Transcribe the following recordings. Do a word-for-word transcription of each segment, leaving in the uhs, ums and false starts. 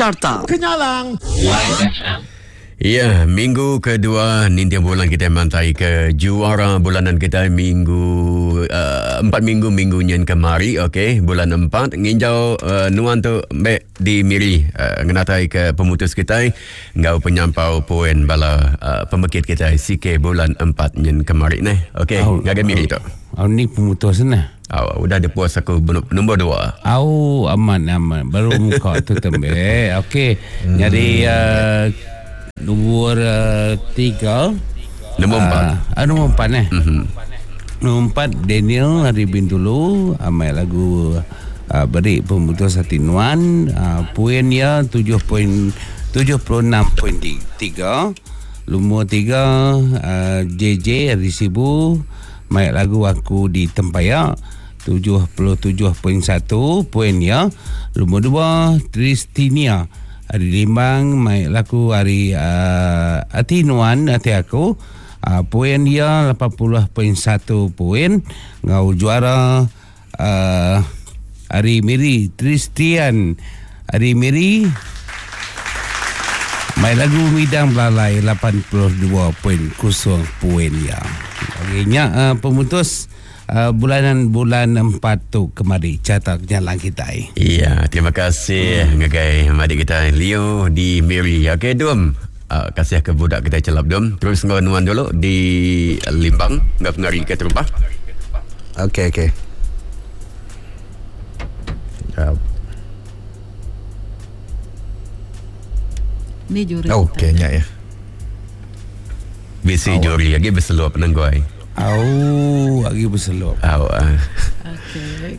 Carta Kenyalang. Ya, minggu kedua nintian bulan kita mantai ke juara bulanan kita minggu uh, empat minggu minggu nyen kemari, okey, bulan empat nginjau uh, nuan tu be di miri uh, ngenatai ke pemutus kita ngau penyampau poin bala uh, pemekit kita sike bulan empat nyen kemari ni, okey, oh, ngaga miri tu. Oh, ni pemutus nah. Oh, udah ada puas aku nombor dua. Oh, aman aman. Baru muka tu tembe. Okey. Hmm. Jadi uh, nombor uh, tiga. Nombor empat. Uh, nombor empat eh. Mm-hmm. Nombor empat Daniel hari Bintulu. Amai lagu uh, beri pemutus hati nuan. Uh, poinnya tujuh puluh enam perpuluhan tiga. Nombor tiga uh, J J hari Sibu. Mai lagu aku di Tempayak. tujuh puluh tujuh perpuluhan satu poinnya. Nombor dua Tristinia hari Limbang. Mai laku hari uh, hati nuan hati aku. Uh, poin dia lapan puluh perpuluhan satu poin. Ngau juara uh, hari Miri Tristian hari Miri. Mai lagu Midang Belalai lapan puluh dua perpuluhan kosong poin ya. Akhirnya uh, pemutus Uh, bulanan bulan empat tu kemari catat jalan kita. Iya, terima kasih hmm. ngagai adik kita Leo di Miri. Okey, Dum. Uh, kasih ke budak kita celap Dum. Terus ngawan dulu di Limbang, ngap ngari ke terubah. Okey, okey. Uh. Ni juri. Okey, nya ya. Bisi juri lagi berseluap nangguai. Au, lagi berselup. Au. Uh. Okey.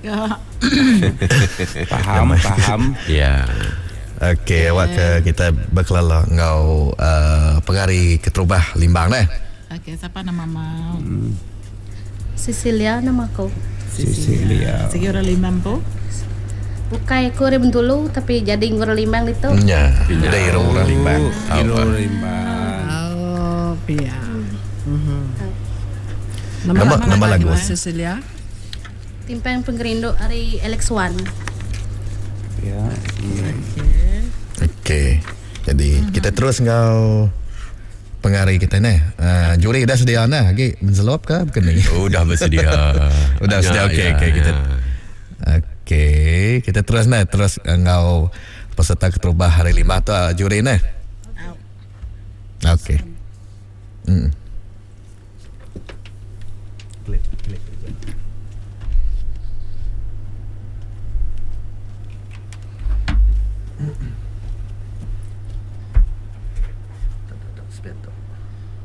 Faham, faham. Ya. Okey, awak ke kita berkelala ngau uh, pengari keterubah Limbang dah. Okey, siapa nama mau? Hmm. Cecilia nama aku. Cecilia. Segi orang Limbang po? Bukan aku orang Bintulu tapi jadi orang Limbang itu. Ya, dari orang Limbang. Orang Limbang. Oh, pia. Mhm. Nama, nama, nama lagu Cecilia. Timpang Penggerindo hari Alex One. Ya. Okey. Okey. Jadi uh-huh. kita terus ngau pengari kita ni. Uh, juri dah sedia nah, lagi menselop ke bukan ni? Oh, dah bersedia. Udah sedia. Okey, ya, okey ya. kita. Okey, kita terus nah, terus ngau peserta keterubah hari lima tu uh, juri ni. Okey. Hmm.